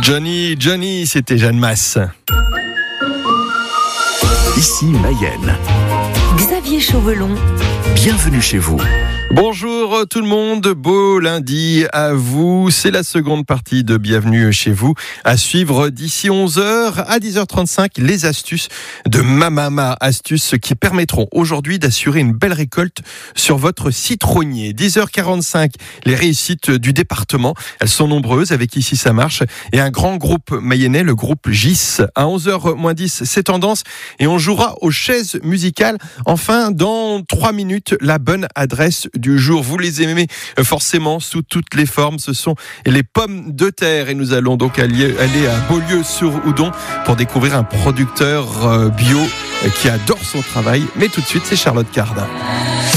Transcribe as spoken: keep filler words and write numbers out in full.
Johnny, Johnny, c'était Jeanne Masse. Ici Mayenne. Xavier Chauvelon. Bienvenue chez vous. Bonjour tout le monde, beau lundi à vous. C'est la seconde partie de Bienvenue chez vous. À suivre d'ici onze heures à dix heures trente-cinq, les astuces de Mamama. Astuces qui permettront aujourd'hui d'assurer une belle récolte sur votre citronnier. dix heures quarante-cinq, les réussites du département. Elles sont nombreuses avec Ici ça marche et un grand groupe mayennais, le groupe G I S. À onze heures moins dix, c'est tendance et on jouera aux chaises musicales. Enfin, dans trois minutes, la bonne adresse du jour. Vous les aimez forcément sous toutes les formes. Ce sont les pommes de terre et nous allons donc aller, aller à Beaulieu-sur-Oudon pour découvrir un producteur bio qui adore son travail. Mais tout de suite, c'est Charlotte Cardin.